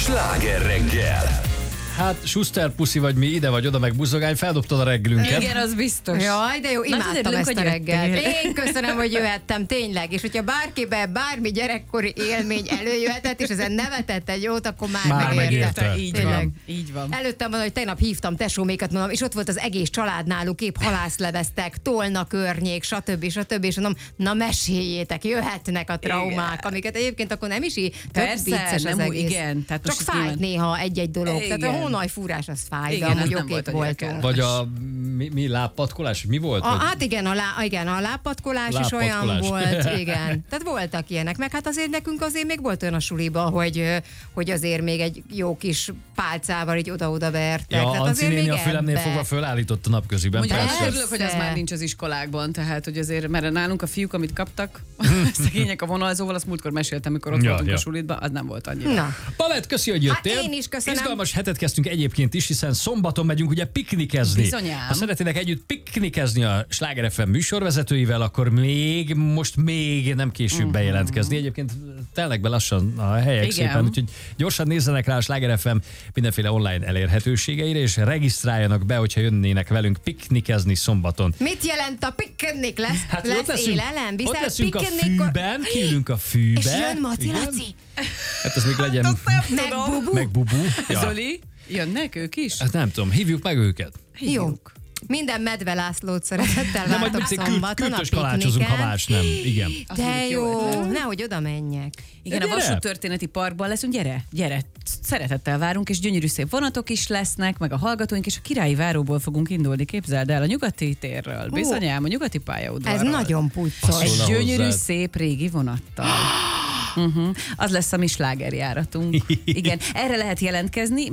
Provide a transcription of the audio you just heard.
Sláger reggel. Hát Schuster puszi vagy mi, ide vagy oda, meg buzogány, feldobtad a reggelünket. Igen, az biztos. Jaj, de jó, imádtam ezt a reggelt. jöttél. Én köszönöm, hogy jöhettem, tényleg. És hogyha bárkiben bármi gyerekkori élmény előjöhetett, és ezen nevetett egy jót, akkor már megérte. Így Tényleg. van. Így van. Előttem van, hogy tegnap hívtam tesómékat, mondom, és ott volt az egész család náluk, épp halászleveztek, Tolna környék, stb. És mondom, na meséljétek, jöhetnek a traumák, Igen. amiket egyébként akkor nem is így, tök Persze, vicces az nem egész. igen, tehát Csak most itt fájt nyilván- néha egy-egy dolog. Igen. Tehát a hónajfúrás az fáj, de Igen, az amúgy nem okék volt annyira voltunk. kell. Vagy a mi lábpatkolás? Mi volt? Vagy- Hát igen, a lábpatkolás is olyan Lábpatkolás. volt, igen. Tehát voltak ilyenek, meg hát azért nekünk azért még volt olyan a suliba, hogy azért még egy jó kis pálcával így oda-oda vertek. Ja, Tehát azért Anci néni még a fülemnél ebbe. fogva fölállított a napköziben. Mondjuk Persze. örülök, hogy az már nincs az iskolákban, tehát hogy azért, mert nálunk a fiúk, amit kaptak, szegények a vonalzóval, azt múltkor meséltem, amikor ott Ja, voltunk ja. a sulitban, az nem volt annyira. Na, Palett, köszi, hogy jöttél. Hát én is köszönöm. Izgalmas hetet kezdtünk egyébként is, hiszen szombaton megyünk ugye piknikezni. Bizonyám. Ha szeretnének együtt piknikezni a Sláger FM műsorvezetőivel, akkor most még nem később bejelentkezni. Egyébként telnek be lassan a helyek Igen. szépen, úgyhogy gyorsan nézzenek rá a Sláger FM mindenféle online elérhetőségeire, és regisztráljanak be, hogyha jönnének velünk piknikezni szombaton. mit jelent a piknik? Lesz, Hát lesz ott leszünk, élelem? ott Viszel leszünk a piknikor- fűben, kiülünk a fűbe. És jön Maci Igen? Laci, Hát ez még legyen meg Bubu. meg Bubu. Ja. Zoli, jönnek ők is? Hát nem tudom, hívjuk meg őket. Jó. Minden Medve Lászlót szeretettel Nem, majd vártok szombaton a kürtös kalácsozunk, ha pikniken. más nem. Igen. Azt De mondjuk, jó, ötlet. nehogy oda menjek. Igen, a Gyere! Vasúttörténeti Parkban leszünk, gyere, szeretettel várunk, és gyönyörű szép vonatok is lesznek, meg a hallgatóink, és a Királyi Váróból fogunk indulni, képzeld el, a Nyugati térről. Bizonyám, a Nyugati pályaudvarról. Ez nagyon puccol. Passzol. Egy Szól gyönyörű, hozzád. szép régi vonattal. Az lesz a mi slágerjáratunk. Igen, erre lehet jelentkezni.